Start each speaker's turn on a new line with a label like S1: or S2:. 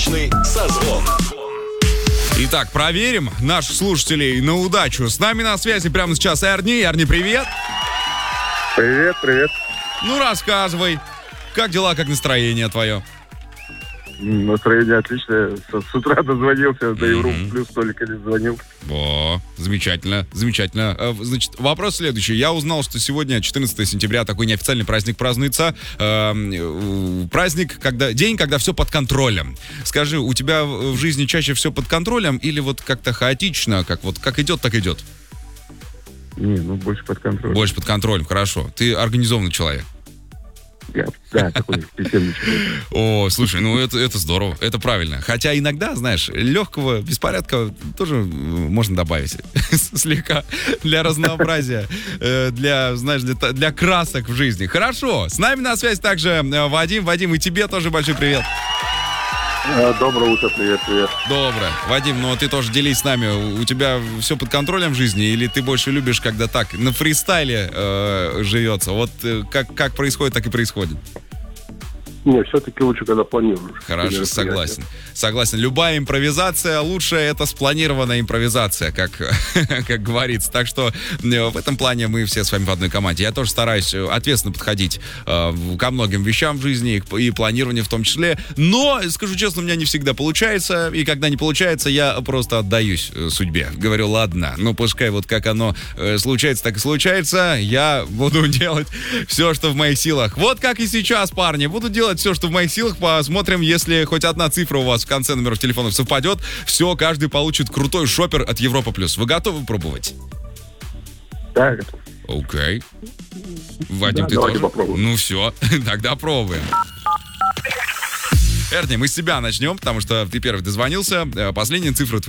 S1: Удачный созвон.
S2: Итак, проверим наших слушателей на удачу. С нами на связи прямо сейчас Эрни. Эрни, привет.
S3: Привет.
S2: Ну, рассказывай. Как дела, как настроение твое?
S3: Настроение отличное. С утра дозвонился до Европы Плюс, только не звонил.
S2: О, замечательно. Значит, вопрос следующий. Я узнал, что сегодня, 14 сентября, такой неофициальный праздник празднуется. Праздник, день, когда все под контролем. Скажи, у тебя в жизни чаще все под контролем или вот как-то хаотично, как идет, так идет?
S3: Больше под контролем.
S2: Больше под контролем, хорошо. Ты организованный человек.
S3: Да, такой системный человек.
S2: О, слушай, это здорово, это правильно. Хотя иногда, знаешь, легкого беспорядка тоже можно добавить слегка для разнообразия, для красок в жизни. Хорошо, с нами на связи также Вадим. Вадим, и тебе тоже большой привет.
S3: Доброе утро, привет.
S2: Доброе. Вадим, ты тоже делись с нами. У тебя все под контролем в жизни или ты больше любишь, когда так, на фристайле живется? Вот как происходит, так и происходит.
S3: Нет, все-таки лучше, когда планируешь.
S2: Хорошо, согласен. Любая импровизация лучше, это спланированная импровизация, как говорится. Так что в этом плане мы все с вами в одной команде. Я тоже стараюсь ответственно подходить ко многим вещам в жизни и планированию в том числе. Но, скажу честно, у меня не всегда получается. И когда не получается, я просто отдаюсь судьбе. Говорю, ладно, пускай вот как оно случается, так и случается. Я буду делать все, что в моих силах. Вот как и сейчас, парни. Буду делать все, что в моих силах. Посмотрим, если хоть одна цифра у вас в конце номеров телефонов совпадет. Все, каждый получит крутой шопер от Европа Плюс. Вы готовы пробовать?
S3: Да, готов.
S2: Окей. Вадим,
S3: да,
S2: ты тоже?
S3: Попробуем.
S2: Все, тогда пробуем. Эрни, мы с тебя начнем, потому что ты первый дозвонился. Последняя цифра